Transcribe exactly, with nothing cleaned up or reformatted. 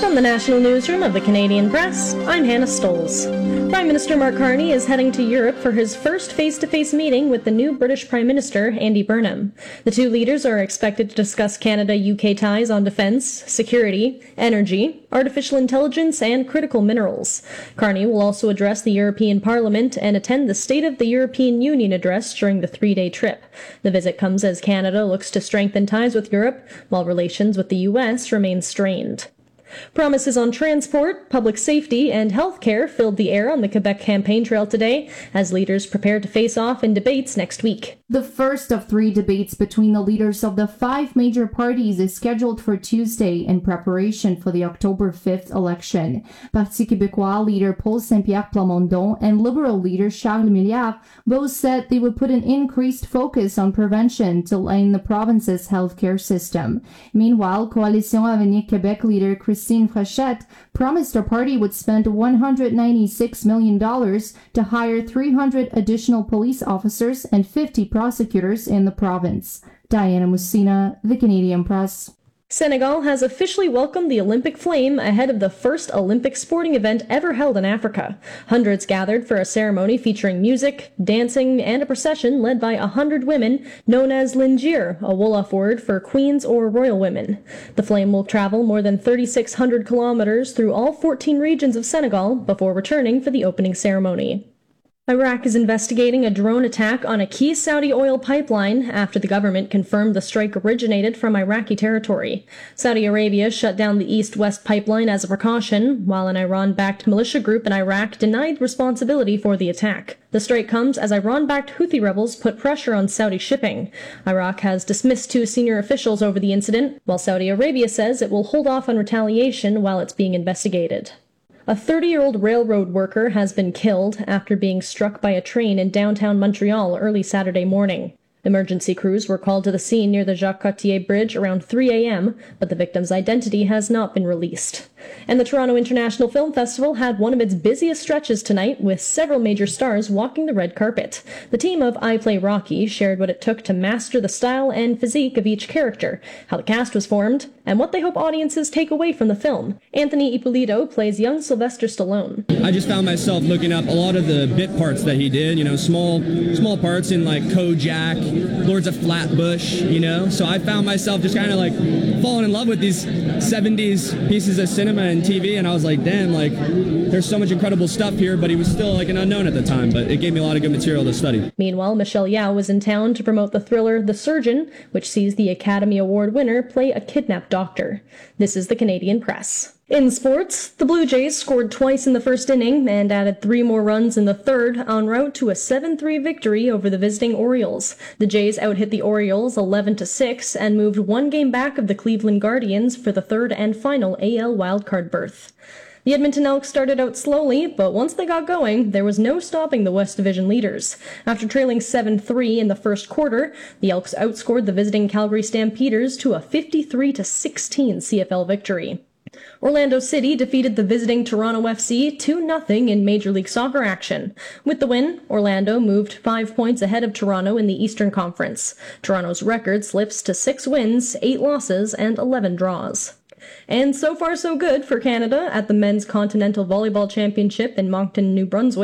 From the National Newsroom of the Canadian Press, I'm Hannah Stoles. Prime Minister Mark Carney is heading to Europe for his first face-to-face meeting with the new British Prime Minister, Andy Burnham. The two leaders are expected to discuss Canada-U K ties on defence, security, energy, artificial intelligence, and critical minerals. Carney will also address the European Parliament and attend the State of the European Union address during the three-day trip. The visit comes as Canada looks to strengthen ties with Europe, while relations with the U S remain strained. Promises on transport, public safety, and health care filled the air on the Quebec campaign trail today as leaders prepare to face off in debates next week. The first of three debates between the leaders of the five major parties is scheduled for Tuesday in preparation for the October fifth election. Parti Québécois leader Paul Saint-Pierre Plamondon and Liberal leader Charles Milliard both said they would put an increased focus on prevention to line the province's healthcare system. Meanwhile, Coalition Avenir Québec leader Christine Frechette promised her party would spend one hundred ninety-six million dollars to hire three hundred additional police officers and fifty prosecutors in the province. Diana Mussina, The Canadian Press. Senegal has officially welcomed the Olympic flame ahead of the first Olympic sporting event ever held in Africa. Hundreds gathered for a ceremony featuring music, dancing, and a procession led by a hundred women known as Linjir, a Wolof word for queens or royal women. The flame will travel more than thirty-six hundred kilometers through all fourteen regions of Senegal before returning for the opening ceremony. Iraq is investigating a drone attack on a key Saudi oil pipeline after the government confirmed the strike originated from Iraqi territory. Saudi Arabia shut down the east-west pipeline as a precaution, while an Iran-backed militia group in Iraq denied responsibility for the attack. The strike comes as Iran-backed Houthi rebels put pressure on Saudi shipping. Iraq has dismissed two senior officials over the incident, while Saudi Arabia says it will hold off on retaliation while it's being investigated. A thirty-year-old railroad worker has been killed after being struck by a train in downtown Montreal early Saturday morning. Emergency crews were called to the scene near the Jacques Cartier Bridge around three a.m., but the victim's identity has not been released. And the Toronto International Film Festival had one of its busiest stretches tonight, with several major stars walking the red carpet. The team of I Play Rocky shared what it took to master the style and physique of each character, how the cast was formed, and what they hope audiences take away from the film. Anthony Ippolito plays young Sylvester Stallone. I just found myself looking up a lot of the bit parts that he did, you know, small small parts in like Kojak, Lords of Flatbush, you know, so I found myself just kind of like falling in love with these seventies pieces of cinema and T V, and I was like, damn, like there's so much incredible stuff here, but he was still like an unknown at the time, but it gave me a lot of good material to study. Meanwhile, Michelle Yeoh was in town to promote the thriller The Surgeon, which sees the Academy Award winner play a kidnapped doctor. This is the Canadian Press. In sports, the Blue Jays scored twice in the first inning and added three more runs in the third en route to a seven three victory over the visiting Orioles. The Jays outhit the Orioles eleven to six and moved one game back of the Cleveland Guardians for the third and final A L wildcard berth. The Edmonton Elks started out slowly, but once they got going, there was no stopping the West Division leaders. After trailing seven three in the first quarter, the Elks outscored the visiting Calgary Stampeders to a fifty-three to sixteen C F L victory. Orlando City defeated the visiting Toronto F C two nothing in Major League Soccer action. With the win, Orlando moved five points ahead of Toronto in the Eastern Conference. Toronto's record slips to six wins, eight losses, and eleven draws. And so far so good for Canada at the Men's Continental Volleyball Championship in Moncton, New Brunswick.